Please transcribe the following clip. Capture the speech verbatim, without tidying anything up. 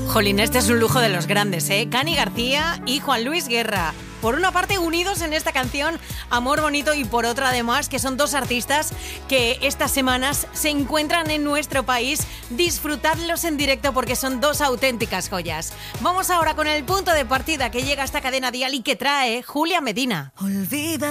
Jolín, este es un lujo de los grandes, ¿eh? Cani García y Juan Luis Guerra. Por una parte unidos en esta canción Amor Bonito y por otra además que son dos artistas que estas semanas se encuentran en nuestro país. Disfrutadlos en directo porque son dos auténticas joyas. Vamos ahora con el punto de partida que llega a esta cadena dial y que trae Julia Medina. Olvida